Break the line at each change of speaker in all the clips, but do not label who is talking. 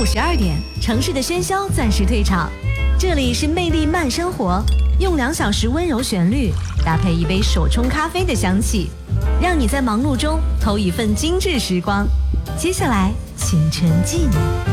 午12点，城市的喧嚣暂时退场，这里是魅力慢生活，用2小时温柔旋律搭配一杯手冲咖啡的香气，让你在忙碌中偷一份精致时光。接下来请沉浸。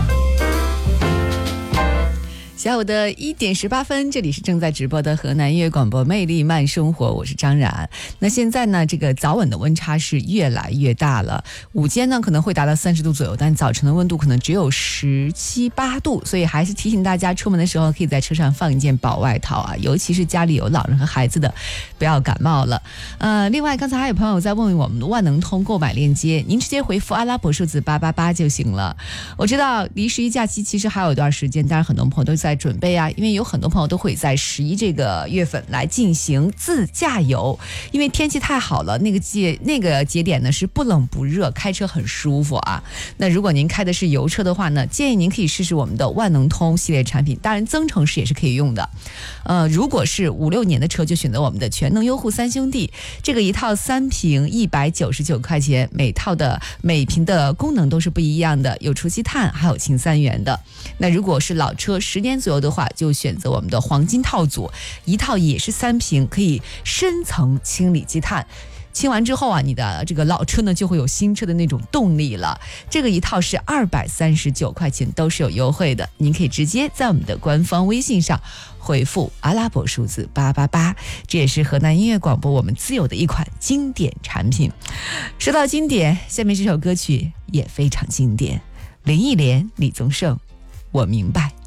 下午的1点18分，这里是正在直播的河南音乐广播魅力慢生活，我是张然。那现在呢，这个早晚的温差是越来越大了，午间呢可能会达到30度左右，但早晨的温度可能只有17、8度，所以还是提醒大家出门的时候可以在车上放一件薄外套啊，尤其是家里有老人和孩子的，不要感冒了。另外刚才还有朋友在问我们的万能通购买链接，您直接回复阿拉伯数字888就行了。我知道离11假期其实还有一段时间，当然很多朋友都在准备啊，因为有很多朋友都会在11这个月份来进行自驾游，因为天气太好了，那个节点呢是不冷不热，开车很舒服啊。那如果您开的是油车的话呢，建议您可以试试我们的万能通系列产品，当然增程式也是可以用的。如果是5、6年的车，就选择我们的全能优护3兄弟，这个一套3瓶199块钱，每瓶的功能都是不一样的，有除积碳，还有清3元的。那如果是老车10年左右的话，就选择我们的黄金套组，一套也是3瓶，可以深层清理积碳。清完之后啊，你的这个老车呢就会有新车的那种动力了。这个一套是239块钱，都是有优惠的。您可以直接在我们的官方微信上回复阿拉伯数字888，这也是河南音乐广播我们自有的一款经典产品。说到经典，下面这首歌曲也非常经典，林忆莲、李宗盛，我明白。